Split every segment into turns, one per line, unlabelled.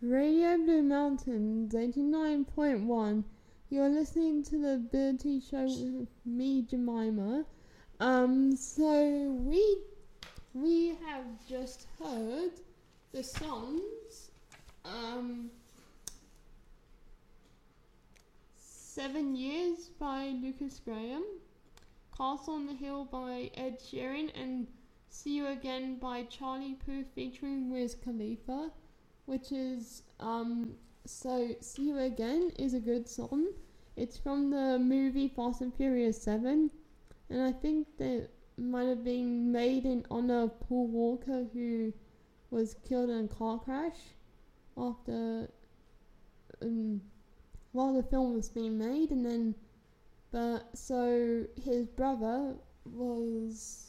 Radio Blue Mountains 89.1. You're listening to the Ability Show with me, Jemima. So we have just heard the songs 7 Years by Lucas Graham, Castle on the Hill by Ed Sheeran, and See You Again by Charlie Puth featuring Wiz Khalifa, which is, so See You Again is a good song. It's from the movie Fast and Furious 7, and I think that might have been made in honor of Paul Walker, who was killed in a car crash after, while the film was being made, and then, so his brother was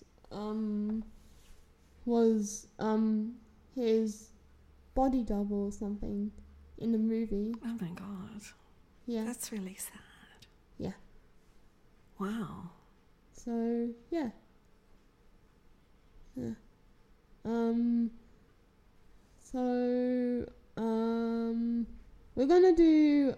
his body double or something in the movie.
Oh my god.
Yeah.
That's really sad.
Yeah.
Wow.
So, yeah. We're gonna do,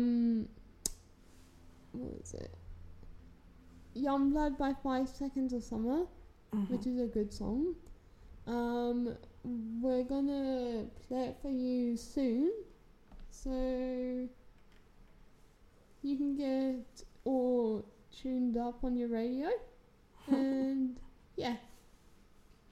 what is it? Youngblood by 5 Seconds of Summer, which is a good song. We're gonna play it for you soon, so you can get all tuned up on your radio. And yeah,